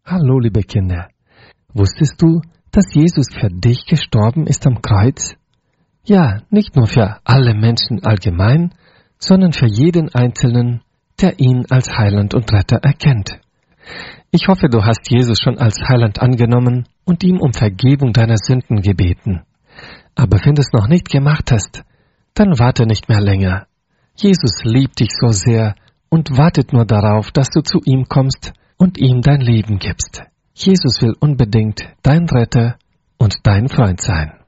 Hallo, liebe Kinder. Wusstest du, dass Jesus für dich gestorben ist am Kreuz? Ja, nicht nur für alle Menschen allgemein, sondern für jeden Einzelnen, der ihn als Heiland und Retter erkennt. Ich hoffe, du hast Jesus schon als Heiland angenommen und ihm um Vergebung deiner Sünden gebeten. Aber wenn du es noch nicht gemacht hast, dann warte nicht mehr länger. Jesus liebt dich so sehr und wartet nur darauf, dass du zu ihm kommst und ihm dein Leben gibst. Jesus will unbedingt dein Retter und dein Freund sein.